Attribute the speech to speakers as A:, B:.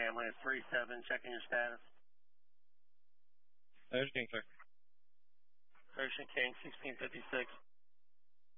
A: Family of 37, checking your status.
B: Ocean King, sir.
A: Ocean King, 1656.